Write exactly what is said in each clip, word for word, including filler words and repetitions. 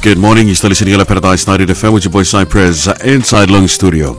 Good morning, you're still listening to Paradise ninety F M with your boy Cypress uh, inside Long Studio.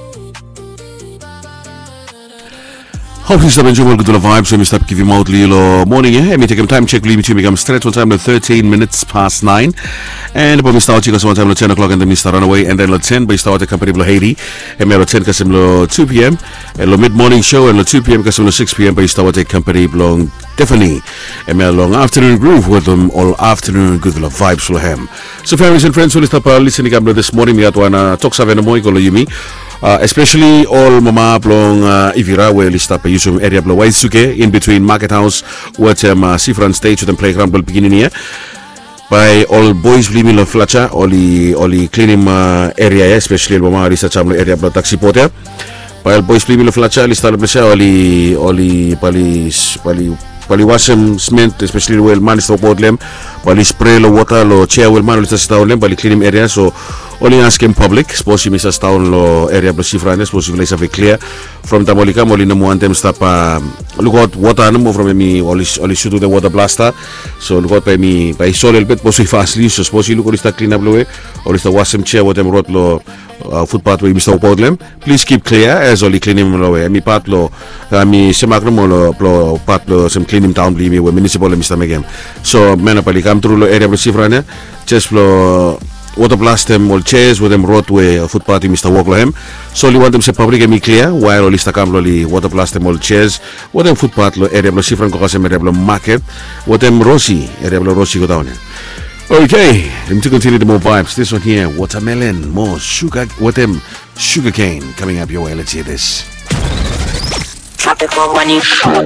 Hopefully stop enjoying good vibes so we stop give you out little morning yeah me take some time check leave me to become straight one time to thirteen minutes past nine and about me start chicos one time to ten o'clock and then me start runaway and then at ten we start the company below Haiti and me at ten cause below two p.m. and the mid morning show and the two p.m. cause below six p.m. we start the company below Tiffany and me long afternoon groove with them all afternoon good vibes for him. So families and friends will stop uh, listening to this morning me at one uh, talk seven mo ko you me Uh, especially all mama blong uh, Ivira where lista pa yusum area blo Waisuke in between Market House what um, uh, Sifran stage with them playground blo beginning here by all boys bli milo flacha oli oli cleaning uh, area especially mama lista chamlo area blo taxi porter by all boys bli milo flacha lista blo oli oli pali pali pali wasem cement especially well man stop problem pali spray lo water lo chair well man lista sta olem pali cleaning area so only ask in public suppose you miss us town lo area blo Sifran suppose you have clear from Tamolika molina mo antem stop uh, look out water no from me only only shoot the water blaster so look out by me by so little bit possibly fastly so suppose you look at clean up lo or is the wasem chair what them road lo uh, footpath we mister problem please keep clear as only cleaning lo me part lo mi semakno mo lo part lo some cleaning town bli me we municipal mister megem so mena pali come through lo area blo Sifran just lo water blast them all chairs with them roadway uh, footpath mister Walklahem so you want them say public and me clear while all lista kam li water blast them all chairs with them footpath lo area blo Sifran ko kasi area blo market with them Rossi area blo Rossi go down okay let me to continue the more vibes this one here watermelon more sugar with them sugar cane coming up your way let's hear this Tropical money show.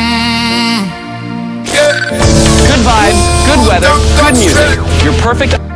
Good vibes, good weather, good music. Your perfect